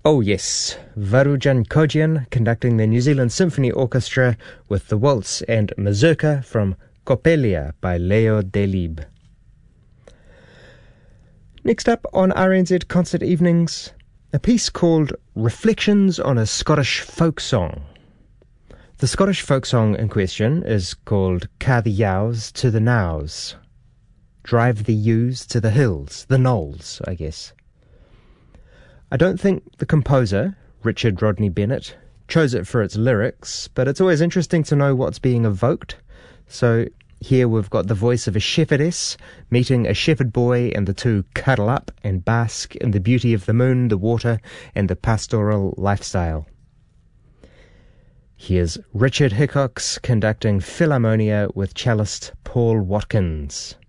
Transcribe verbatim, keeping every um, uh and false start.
Oh yes, Varujan Kojian conducting the New Zealand Symphony Orchestra with the waltz and mazurka from Coppelia by Leo Delibes. Next up on R N Z Concert Evenings, a piece called Reflections on a Scottish Folk Song. The Scottish folk song in question is called Car the Yows to the Nows. Drive the ewes to the hills, the knolls, I guess. I don't think the composer, Richard Rodney Bennett, chose it for its lyrics, but it's always interesting to know what's being evoked. So here we've got the voice of a shepherdess meeting a shepherd boy, and the two cuddle up and bask in the beauty of the moon, the water, and the pastoral lifestyle. Here's Richard Hickox conducting Philharmonia with cellist Paul Watkins.